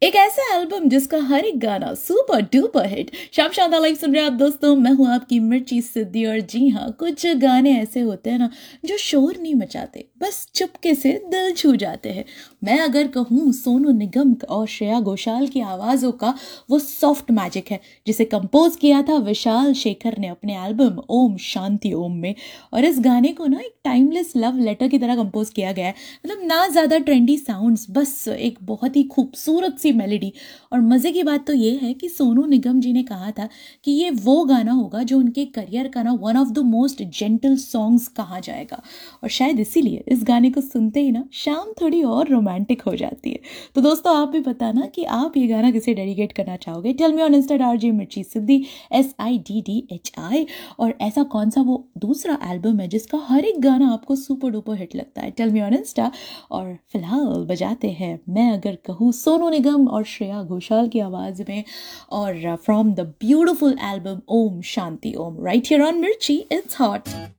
एक ऐसा एल्बम जिसका हर एक गाना सुपर डुपर हिट। शाम शानदार लाइव सुन रहे हैं आप दोस्तों, मैं हूं आपकी मिर्ची सिद्धि। और जी हाँ, कुछ गाने ऐसे होते हैं ना जो शोर नहीं मचाते, बस चुपके से दिल छू जाते हैं। मैं अगर कहूँ सोनू निगम और श्रेया घोषाल की आवाज़ों का वो सॉफ्ट मैजिक है, जिसे कंपोज किया था विशाल शेखर ने अपने एल्बम ओम शांति ओम में। और इस गाने को ना एक टाइमलेस लव लेटर की तरह कंपोज किया गया है। मतलब ना ज़्यादा ट्रेंडी साउंड्स, बस एक बहुत ही खूबसूरत सी मेलोडी। और मज़े की बात तो ये है कि सोनू निगम जी ने कहा था कि ये वो गाना होगा जो उनके करियर का ना one of the most gentle songs कहा जाएगा। और शायद इसीलिए इस गाने को सुनते ही ना शाम थोड़ी और रोमांटिक हो जाती है। तो दोस्तों, आप भी बताना कि आप ये गाना किसे डेडिकेट करना चाहोगे। Tell me on Insta RJ मिर्ची सिद्धि SIDDHI। और ऐसा कौन सा वो दूसरा एल्बम है जिसका हर एक गाना आपको सुपर डुपर हिट लगता है, टेल मी ऑन इंस्टा। और फिलहाल बजाते हैं मैं अगर कहूँ सोनू निगम और श्रेया घोषाल की आवाज में, और from the beautiful album Om Shanti Om, right here on मिर्ची, इट्स हॉट।